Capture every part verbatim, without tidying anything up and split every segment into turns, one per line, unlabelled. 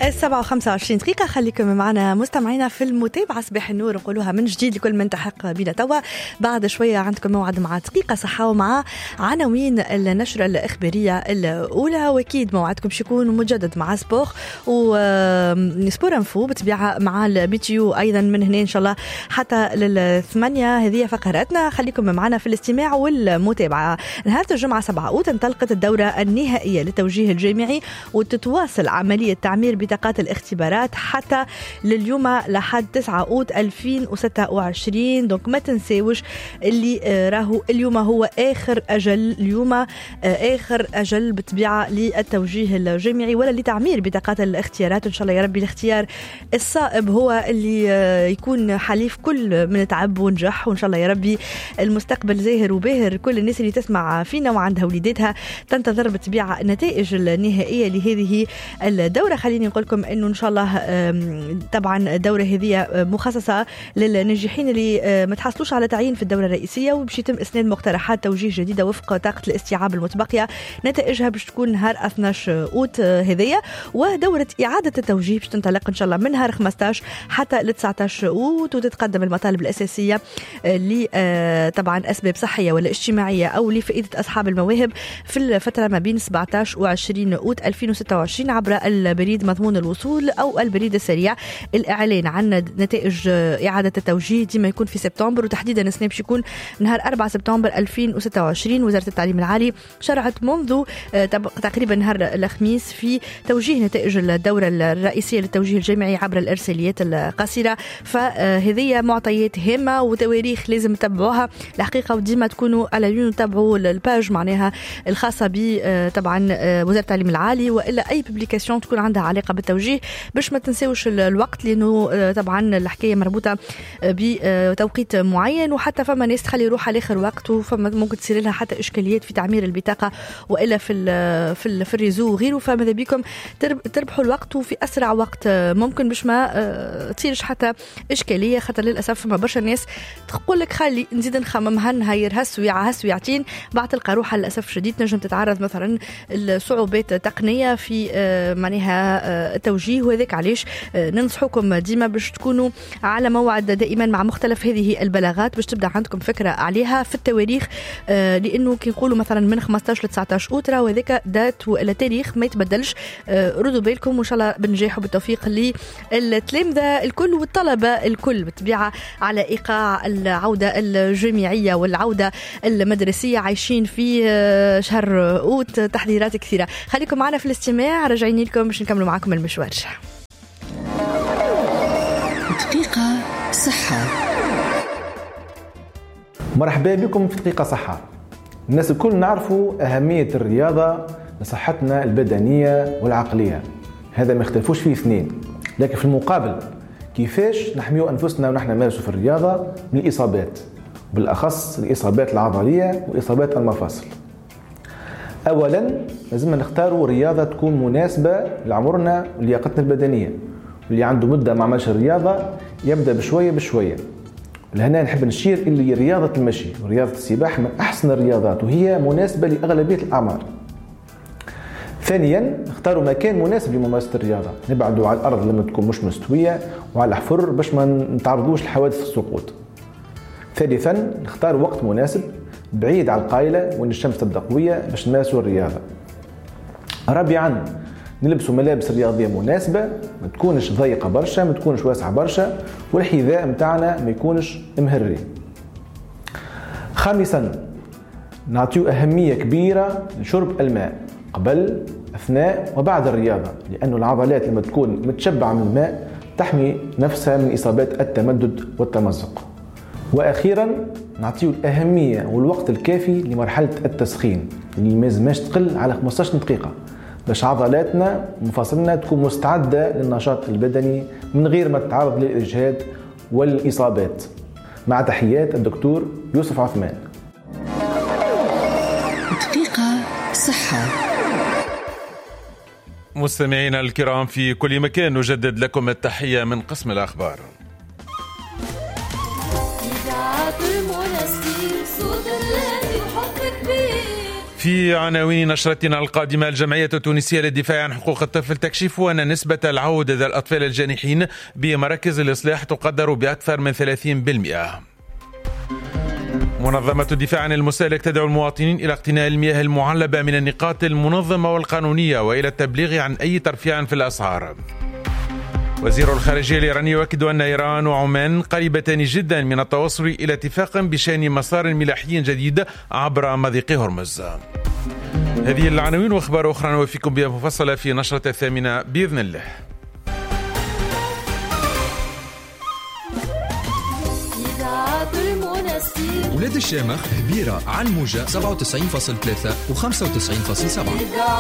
السبعة وخمسة وعشرين دقيقة. خليكم معنا مستمعينا في المتابعة. صباح النور نقولوها من جديد لكل من تحق بنا توا. بعد شوية عندكم موعد مع دقيقة صحة ومع عناوين النشرة الإخبارية الأولى، وأكيد موعدكم شيكون مجدد مع سبور وسبور انفو بتبيعها مع الميتيو أيضا من هنا إن شاء الله حتى للثمانية. هذه فقراتنا، خليكم معنا في الاستماع والمتابعة. نهار الجمعة سبعة أوت انطلقت الدورة النهائية للتوجيه الجامعي، وتتواصل عملية تعمير بطاقات الاختبارات حتى لليوم لحد تسعة أوت ألفين وستة وعشرين. دونك ما تنساوش اللي راهو اليوم هو آخر أجل، اليوم آخر أجل بتبيع للتوجيه الجامعي ولا لتعمير بطاقات الاختيارات. إن شاء الله يا ربي الاختيار الصائب هو اللي يكون حليف كل من تعب ونجح، وإن شاء الله يا ربي المستقبل زاهر وباهر. كل الناس اللي تسمع فينا وعندها وليداتها تنتظر بتبيع النتائج النهائية لهذه الدورة. خليني نقول لكم انه ان شاء الله طبعا الدوره هذه مخصصه للناجحين اللي ما تحصلوش على تعيين في الدوره الرئيسيه، وباش يتم اسناد مقترحات توجيه جديده وفق طاقه الاستيعاب المتبقيه. نتائجها باش تكون نهار اثناش أوت هذيا، ودوره اعاده التوجيه باش تنطلق ان شاء الله من نهار خمسطاش حتى ل تسعطاش أوت، وتتقدم المطالب الاساسيه ل طبعا اسباب صحيه ولا اجتماعيه او لفائده اصحاب المواهب في الفتره ما بين سبعطاش وعشرين أوت ألفين وستة وعشرين عبر البريد مضمون الوصول أو البريد السريع. الإعلان عن نتائج إعادة التوجيه ديما يكون في سبتمبر، وتحديدا السنة باش يكون نهار أربعة سبتمبر ألفين وستة وعشرين. وزارة التعليم العالي شرعت منذ تقريبا نهار الخميس في توجيه نتائج الدورة الرئيسية للتوجيه الجامعي عبر الإرساليات القصيرة. فهذه معطيات هامة وتواريخ لازم تتبعوها الحقيقة، وديما تكونوا على يون تتابعوا الباج معناها الخاصة ب طبعا وزارة التعليم العالي، وإلا أي ببليكاسيون تكون عندها علاقة بالتوجيه باش ما تنساوش الوقت، لأنه طبعا الحكاية مربوطة بتوقيت معين، وحتى فما ناس تخلي روحها لاخر وقت، وفما ممكن تصير لها حتى إشكاليات في تعمير البطاقة وإلا في ال في ال في الريزو وغيره. فماذا بكم تربحوا الوقت وفي أسرع وقت ممكن باش ما تصيرش حتى إشكالية، خاطر للأسف فما برشا ناس تقول لك خلي نزيد نخمم هنهير هالسويعة هالسويعتين بعد تلقى روحها للأسف شديد نجم تتعرض مثلا الصعوبات تقنية في معناها التوجيه. وهذاك علاش ننصحكم ديما باش تكونوا على موعد دائما مع مختلف هذه البلاغات باش تبدا عندكم فكره عليها في التواريخ، لانه كي نقولوا مثلا من خمسطاش ل تسعطاش أوت راه هذاك دات ولا تاريخ ما يتبدلش. ردوا بالكم وان شاء الله بنجاح وبالتوفيق للتلامذه الكل والطلبه الكل بالطبيعه على ايقاع العوده الجامعيه والعوده المدرسيه. عايشين في شهر أوت تحضيرات كثيره. خليكم معنا في الاستماع، راجعين لكم باش نكملوا معكم المشوار.
دقيقة صحة.
مرحبا بكم في دقيقة صحة. الناس الكل نعرفوا أهمية الرياضة لصحتنا البدنية والعقلية، هذا ما يختلفوش فيه اثنين. لكن في المقابل كيفاش نحميو أنفسنا ونحن نمارسوا في الرياضة من الإصابات، بالأخص الإصابات العضلية وإصابات المفاصل. أولا لازم نختاروا رياضة تكون مناسبة لعمرنا ولياقتنا البدنية، واللي عنده مدة ما عملش الرياضة يبدأ بشوية بشوية. لهنا نحب نشير إلي رياضة المشي ورياضة السباحة من أحسن الرياضات، وهي مناسبة لأغلبية الأعمار. ثانيا اختاروا مكان مناسب لممارسة الرياضة، نبعدوا على الأرض لما تكون مش مستوية وعلى الحفر باش ما نتعرضوش لحوادث السقوط. ثالثا نختار وقت مناسب بعيد على القايلة وان الشمس تبدا قويه باش نمارسوا الرياضه. رابعا نلبسوا ملابس رياضيه مناسبه، ما تكونش ضيقه برشا ما تكونش واسعه برشا، والحذاء متاعنا ما يكونش مهري. خامسا نعطيو اهميه كبيره لشرب الماء قبل اثناء وبعد الرياضه، لانه العضلات لما تكون متشبعه من الماء تحمي نفسها من اصابات التمدد والتمزق. واخيرا نعطيو الأهمية والوقت الكافي لمرحلة التسخين اللي ما لازمش تقل على خمسطاش دقيقة باش عضلاتنا ومفاصلنا تكون مستعدة للنشاط البدني من غير ما تتعرض للإجهاد والإصابات. مع تحيات الدكتور يوسف عثمان.
دقيقة صحة.
مستمعينا الكرام في كل مكان نجدد لكم التحية من قسم الأخبار. في عناوين نشرتنا القادمة: الجمعية التونسية للدفاع عن حقوق الطفل تكشف أن نسبة العودة لدى الأطفال الجانحين بمراكز الإصلاح تقدر بأكثر من ثلاثين بالمئة. منظمة الدفاع عن المستهلك تدعو المواطنين إلى اقتناء المياه المعلبة من النقاط المنظمة والقانونية وإلى التبليغ عن أي ترفيع في الأسعار. وزير الخارجية الإيراني يؤكد أن إيران وعمان قريبتان جدا من التوصل إلى اتفاق بشأن مسار ملاحي جديد عبر مضيق هرمز. هذه العناوين وأخبار أخرى نوفيكم بها مفصلة في نشرة الثامنة بإذن الله.
ولاد الشامخ هبيرة على الموجة سبعة وتسعين فاصلة ثلاثة و خمسة وتسعين فاصلة سبعة.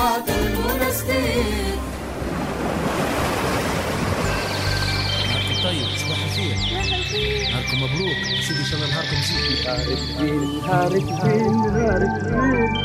طيب صباح الخير. نهاركم مبروك سيدي، ان شاء الله نهاركم زين.